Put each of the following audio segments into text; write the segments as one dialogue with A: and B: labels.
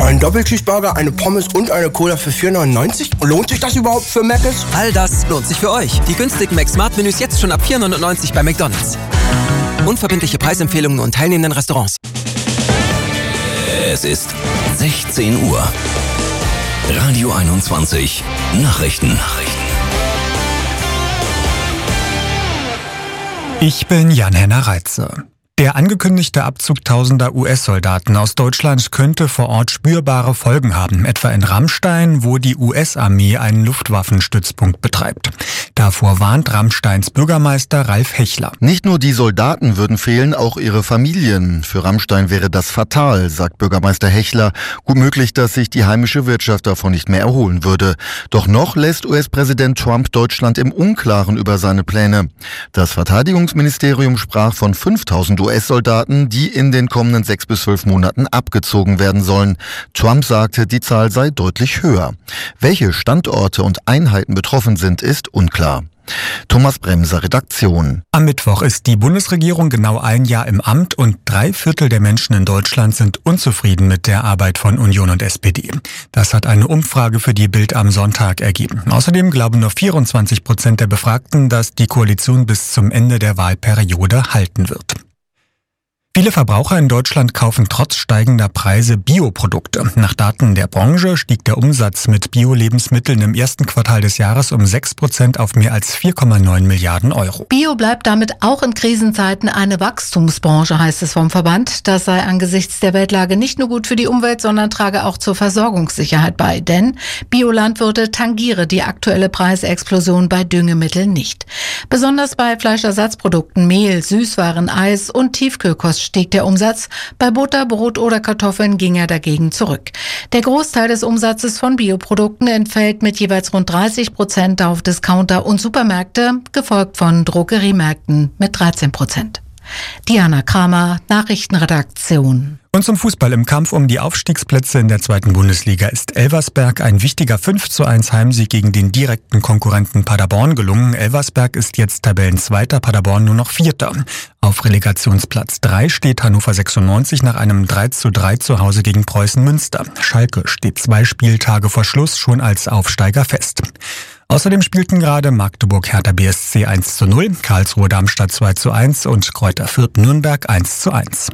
A: Ein Doppelcheeseburger, eine Pommes und eine Cola für 4,99? Lohnt sich das überhaupt für Mc's?
B: All das lohnt sich für euch. Die günstigen Mac-Smart-Menüs jetzt schon ab 4,99 bei McDonald's. Unverbindliche Preisempfehlungen und teilnehmenden Restaurants.
C: Es ist 16 Uhr. Radio 21 Nachrichten.
D: Ich bin Jan-Henner Reitze. Der angekündigte Abzug tausender US-Soldaten aus Deutschland könnte vor Ort spürbare Folgen haben, etwa in Ramstein, wo die US-Armee einen Luftwaffenstützpunkt betreibt. Davor warnt Ramsteins Bürgermeister Ralf Hechler.
E: Nicht nur die Soldaten würden fehlen, auch ihre Familien. Für Ramstein wäre das fatal, sagt Bürgermeister Hechler. Gut möglich, dass sich die heimische Wirtschaft davon nicht mehr erholen würde. Doch noch lässt US-Präsident Trump Deutschland im Unklaren über seine Pläne. Das Verteidigungsministerium sprach von 5000 US-Soldaten, die in den kommenden 6 bis 12 Monaten abgezogen werden sollen. Trump sagte, die Zahl sei deutlich höher. Welche Standorte und Einheiten betroffen sind, ist unklar. Thomas Bremser, Redaktion.
D: Am Mittwoch ist die Bundesregierung genau ein Jahr im Amt und 3/4 der Menschen in Deutschland sind unzufrieden mit der Arbeit von Union und SPD. Das hat eine Umfrage für die Bild am Sonntag ergeben. Außerdem glauben nur 24% der Befragten, dass die Koalition bis zum Ende der Wahlperiode halten wird. Viele Verbraucher in Deutschland kaufen trotz steigender Preise Bioprodukte. Nach Daten der Branche stieg der Umsatz mit Bio-Lebensmitteln im ersten Quartal des Jahres um 6% auf mehr als 4,9 Milliarden Euro.
F: Bio bleibt damit auch in Krisenzeiten eine Wachstumsbranche, heißt es vom Verband. Das sei angesichts der Weltlage nicht nur gut für die Umwelt, sondern trage auch zur Versorgungssicherheit bei. Denn Biolandwirte tangiere die aktuelle Preisexplosion bei Düngemitteln nicht. Besonders bei Fleischersatzprodukten, Mehl, Süßwaren, Eis und Tiefkühlkost stieg der Umsatz. Bei Butter, Brot oder Kartoffeln ging er dagegen zurück. Der Großteil des Umsatzes von Bioprodukten entfällt mit jeweils rund 30% auf Discounter und Supermärkte, gefolgt von Drogeriemärkten mit 13%. Diana Kramer, Nachrichtenredaktion.
D: Und zum Fußball im Kampf um die Aufstiegsplätze in der 2. Bundesliga ist Elversberg ein wichtiger 5:1 Heimsieg gegen den direkten Konkurrenten Paderborn gelungen. Elversberg ist jetzt Tabellenzweiter, Paderborn nur noch Vierter. Auf Relegationsplatz 3 steht Hannover 96 nach einem 3:3 zu Hause gegen Preußen Münster. Schalke steht 2 Spieltage vor Schluss schon als Aufsteiger fest. Außerdem spielten gerade Magdeburg Hertha BSC 1:0, Karlsruhe Darmstadt 2:1 und Greuther Fürth Nürnberg 1:1.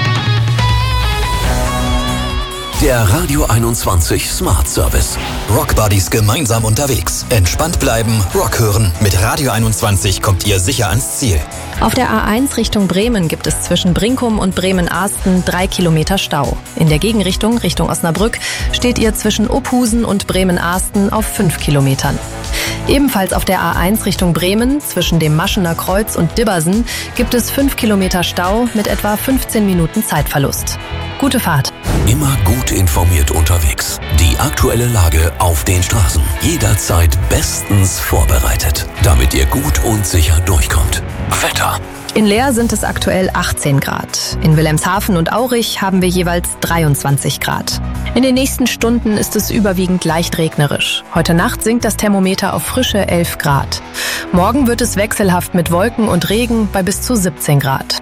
C: Der Radio 21 Smart Service. Rock Buddies gemeinsam unterwegs. Entspannt bleiben, Rock hören. Mit Radio 21 kommt ihr sicher ans Ziel.
G: Auf der A1 Richtung Bremen gibt es zwischen Brinkum und Bremen-Ahsten 3 Kilometer Stau. In der Gegenrichtung, Richtung Osnabrück, steht ihr zwischen Ophusen und Bremen-Ahsten auf 5 Kilometern. Ebenfalls auf der A1 Richtung Bremen, zwischen dem Maschener Kreuz und Dibbersen, gibt es 5 Kilometer Stau mit etwa 15 Minuten Zeitverlust. Gute Fahrt.
C: Immer gut informiert unterwegs. Die aktuelle Lage auf den Straßen. Jederzeit bestens vorbereitet, damit ihr gut und sicher durchkommt. Wetter.
G: In Leer sind es aktuell 18 Grad. In Wilhelmshaven und Aurich haben wir jeweils 23 Grad. In den nächsten Stunden ist es überwiegend leicht regnerisch. Heute Nacht sinkt das Thermometer auf frische 11 Grad. Morgen wird es wechselhaft mit Wolken und Regen bei bis zu 17 Grad.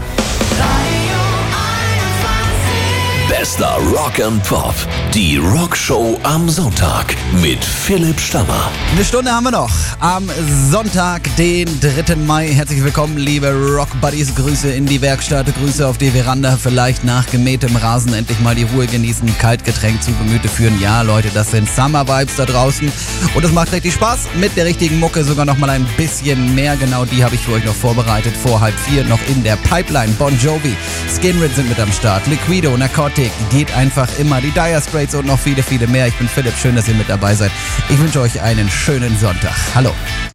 C: Bester Rock and Pop. Die Rockshow am Sonntag mit Philipp Stammer.
H: Eine Stunde haben wir noch. Am Sonntag, den 3. Mai. Herzlich willkommen, liebe Rock Buddies. Grüße in die Werkstatt, Grüße auf die Veranda. Vielleicht nach gemähtem Rasen endlich mal die Ruhe genießen, Kaltgetränk zu Gemüte führen. Ja, Leute, das sind Summer Vibes da draußen. Und es macht richtig Spaß. Mit der richtigen Mucke sogar noch mal ein bisschen mehr. Genau die habe ich für euch noch vorbereitet. Vor 3:30 noch in der Pipeline. Bon Jovi, Skinrid sind mit am Start. Liquido, Narcotic, geht einfach immer. Die Dire Straits und noch viele, viele mehr. Ich bin Philipp. Schön, dass ihr mit dabei seid. Ich wünsche euch einen schönen Sonntag. Hallo.